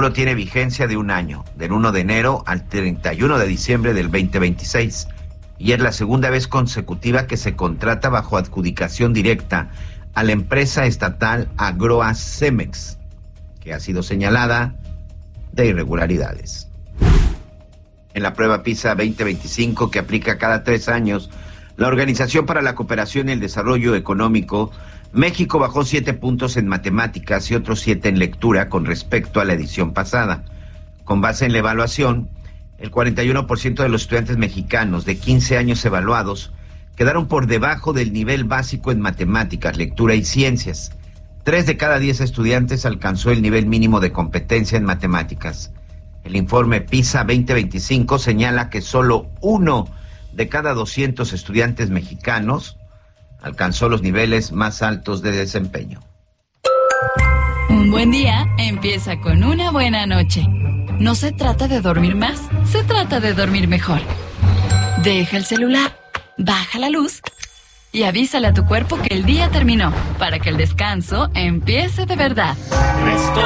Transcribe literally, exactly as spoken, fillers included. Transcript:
solo tiene vigencia de un año, del uno de enero al treinta y uno de diciembre del veinte veintiséis, y es la segunda vez consecutiva que se contrata bajo adjudicación directa a la empresa estatal Agroa Cemex, que ha sido señalada de irregularidades. En la prueba PISA veinte veinticinco, que aplica cada tres años la Organización para la Cooperación y el Desarrollo Económico, México bajó siete puntos en matemáticas y otros siete en lectura con respecto a la edición pasada. Con base en la evaluación, el cuarenta y uno por ciento de los estudiantes mexicanos de quince años evaluados quedaron por debajo del nivel básico en matemáticas, lectura y ciencias. Tres de cada diez estudiantes alcanzó el nivel mínimo de competencia en matemáticas. El informe PISA veinte veinticinco señala que solo uno de cada doscientos estudiantes mexicanos alcanzó los niveles más altos de desempeño. Un buen día empieza con una buena noche. No se trata de dormir más, se trata de dormir mejor. Deja el celular, baja la luz y avísale a tu cuerpo que el día terminó, para que el descanso empiece de verdad. Resto